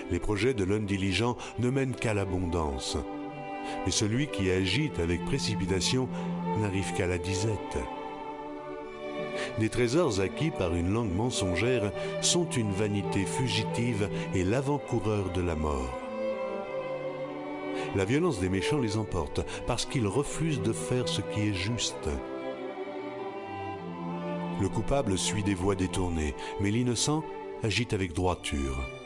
Les projets de l'homme diligent ne mènent qu'à l'abondance. Mais celui qui agite avec précipitation n'arrive qu'à la disette. Des trésors acquis par une langue mensongère sont une vanité fugitive et l'avant-coureur de la mort. La violence des méchants les emporte parce qu'ils refusent de faire ce qui est juste. Le coupable suit des voies détournées, mais l'innocent agit avec droiture.